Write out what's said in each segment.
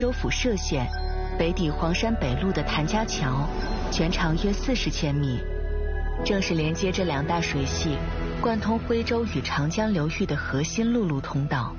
州府歙县，北抵黄山北路的谭家桥，全长约40千米，正是连接这两大水系，贯通徽州与长江流域的核心陆路通道。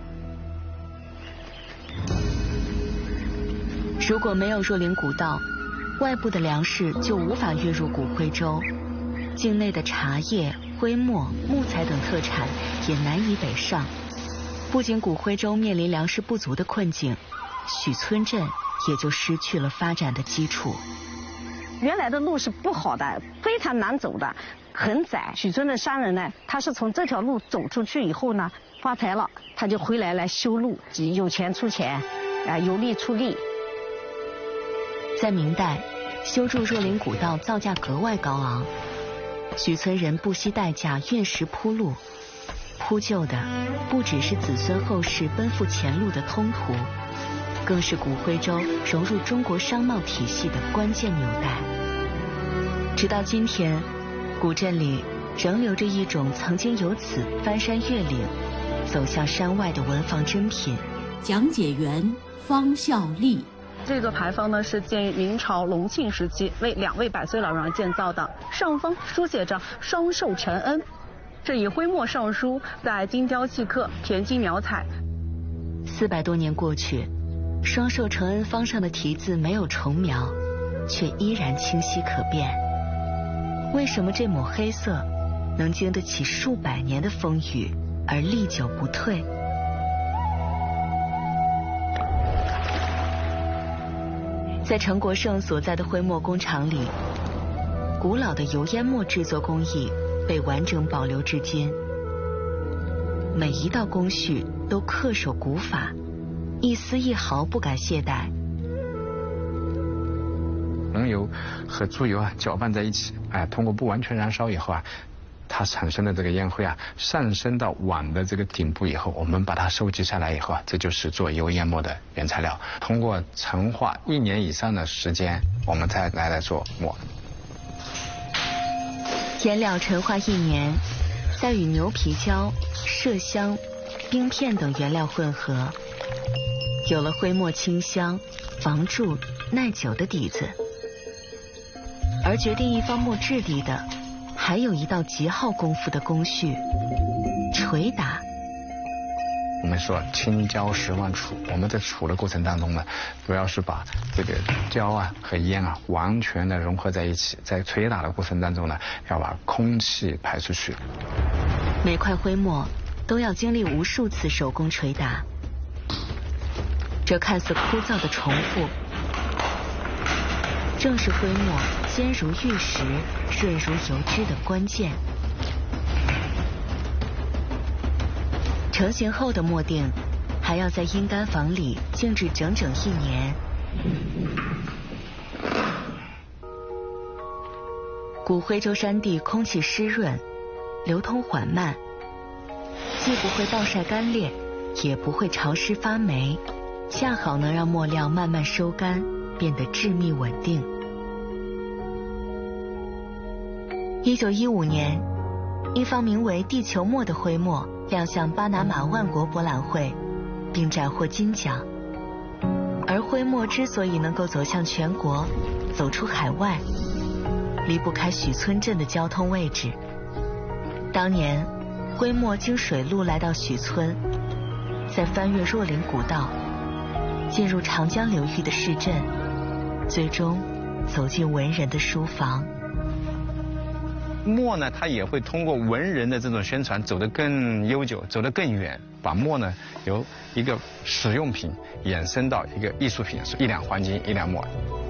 如果没有若林古道，外部的粮食就无法运入古徽州，境内的茶叶、徽墨、木材等特产也难以北上。不仅古徽州面临粮食不足的困境，许村镇也就失去了发展的基础。 原来的路是不好的，非常难走的，很窄。许村的商人呢，他是从这条路走出去以后呢，发财了，他就回来修路，有钱出钱，有力出力。 在明代，修筑若林古道造价格外高昂，许村人不惜代价运石铺路，铺就的不只是子孙后世奔赴前路的通途，更是古徽州融入中国商贸体系的关键纽带。直到今天，古镇里仍留着一种曾经由此翻山越岭走向山外的文房珍品。 讲解员方孝利。 这座牌坊呢是建于明朝隆庆时期，为2位百岁老人建造的，上方书写着“双寿承恩”，是以徽墨上书，在精雕细刻、填金描彩。 400多年过去，双寿承恩坊上的题字没有重描，却依然清晰可辨。为什么这抹黑色能经得起数百年的风雨而历久不退？在陈国胜所在的徽墨工厂里，古老的油烟墨制作工艺被完整保留至今，每一道工序都恪守古法，一丝一毫不敢懈怠。 浓油和猪油搅拌在一起，通过不完全燃烧以后它产生的这个烟灰上升到碗的这个顶部以后，我们把它收集下来以后这就是做油烟墨的原材料。通过陈化1年以上的时间，我们才来做墨。 颜料陈化1年，再与牛皮胶、麝香、冰片等原料混合，有了徽墨清香、防蛀、耐久的底子。而决定一方墨质地的，还有一道极耗功夫的工序——捶打。 我们说清胶10万杵，我们在杵的过程当中呢，主要是把这个胶和烟完全的融合在一起，在捶打的过程当中呢，要把空气排出去。 每块徽墨都要经历无数次手工捶打，这看似枯燥的重复，正是徽墨坚如玉石、润如油脂的关键。成型后的墨锭还要在阴干房里静置整整1年。古徽州山地空气湿润，流通缓慢，既不会暴晒干裂，也不会潮湿发霉，恰好能让墨料慢慢收干，变得致密稳定。1915年，一方名为《地球墨》的徽墨亮相巴拿马万国博览会，并斩获金奖。而徽墨之所以能够走向全国，走出海外，离不开许村镇的交通位置。当年，徽墨经水路来到许村，再翻越若林古道，进入长江流域的市镇，最终走进文人的书房。 墨呢，它也会通过文人的这种宣传走得更悠久，走得更远，把墨呢由一个实用品衍生到一个艺术品，是1两黄金1两墨。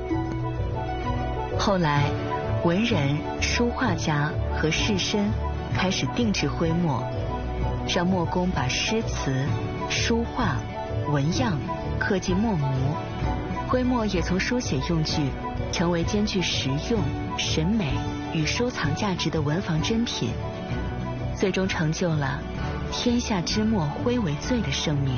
后来，文人、书画家和士绅开始定制徽墨，让墨工把诗词、书画、纹样刻进墨模，徽墨也从书写用具成为兼具实用、审美与收藏价值的文房珍品，最终成就了天下之墨徽为最的盛名。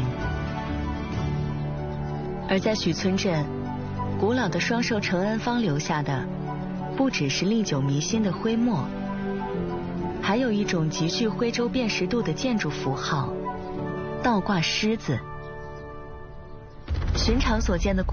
而在许村镇，古老的双寿承恩坊留下的不只是历久弥新的徽墨，还有一种极具徽州辨识度的建筑符号——倒挂狮子。 寻常所见的